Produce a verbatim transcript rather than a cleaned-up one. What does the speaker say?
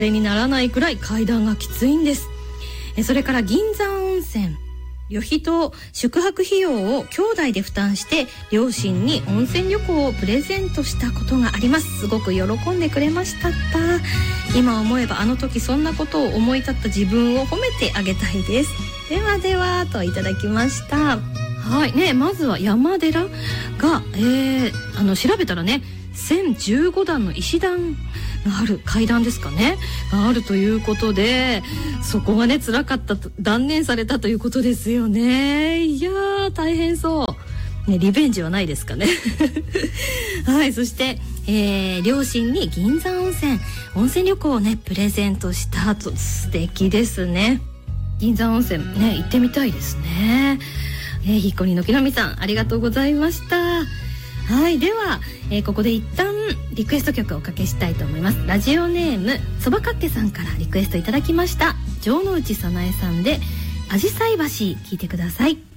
れにならないくらい階段がきついんです。えそれから銀山温泉、旅費と宿泊費用を兄弟で負担して両親に温泉旅行をプレゼントしたことがあります。すごく喜んでくれましたった。今思えばあの時そんなことを思い立った自分を褒めてあげたいです。ではではといただきました。はいね、まずは山寺が、えー、あの調べたらねせんじゅうごだんの石段がある階段ですかねがあるということで、そこがね辛かったと断念されたということですよね。いやー大変そうね、リベンジはないですかねはい、そして、えー、両親に銀山温泉温泉旅行をねプレゼントしたと。素敵ですね。銀山温泉ね行ってみたいですね。えー、ひっこりのきのみさんありがとうございました。はい、では、えー、ここで一旦リクエスト曲をおかけしたいと思います。ラジオネームそばかっけさんからリクエストいただきました城之内早苗さんであじさい橋、聴いてください。